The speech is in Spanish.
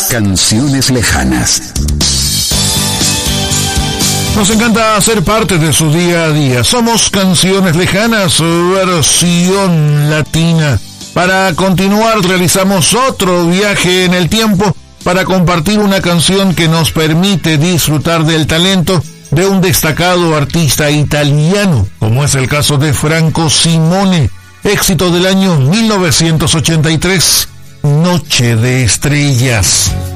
Canciones lejanas. Nos encanta ser parte de su día a día. Somos Canciones Lejanas, versión latina. Para continuar, realizamos otro viaje en el tiempo para compartir una canción que nos permite disfrutar del talento de un destacado artista italiano, como es el caso de Franco Simone. Éxito del año 1983, Noche de Estrellas.